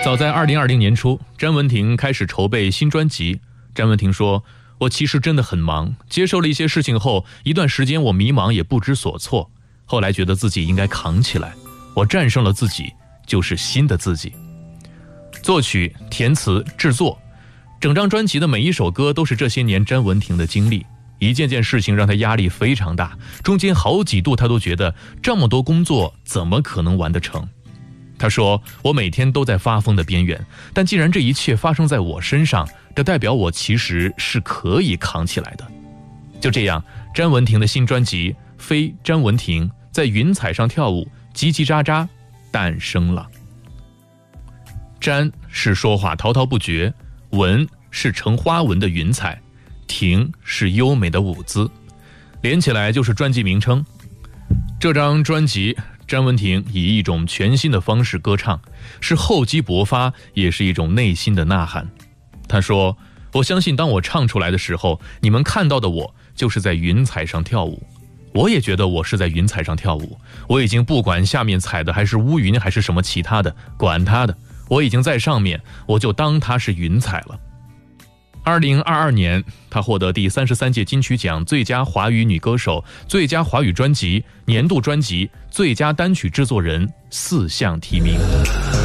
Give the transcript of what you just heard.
早在2020年初，詹雯婷开始筹备新专辑。詹雯婷说，我其实真的很忙，接受了一些事情后，一段时间我迷茫也不知所措，后来觉得自己应该扛起来，我战胜了自己，就是新的自己。作曲、填词、制作，整张专辑的每一首歌都是这些年詹雯婷的经历，一件件事情让她压力非常大，中间好几度她都觉得这么多工作怎么可能完得成。他说，我每天都在发疯的边缘，但既然这一切发生在我身上，这代表我其实是可以扛起来的。就这样，詹雯婷的新专辑《非詹雯婷在云彩上跳舞》叽叽喳喳诞生了。詹是说话滔滔不绝，雯是成花纹的云彩，婷是优美的舞姿，连起来就是专辑名称。这张专辑詹雯婷以一种全新的方式歌唱，是厚积薄发，也是一种内心的呐喊。她说，我相信当我唱出来的时候，你们看到的我就是在云彩上跳舞。我也觉得我是在云彩上跳舞，我已经不管下面踩的还是乌云还是什么其他的，管他的，我已经在上面，我就当它是云彩了。2022年，她获得第33届金曲奖最佳华语女歌手、最佳华语专辑、年度专辑、最佳单曲制作人4项提名。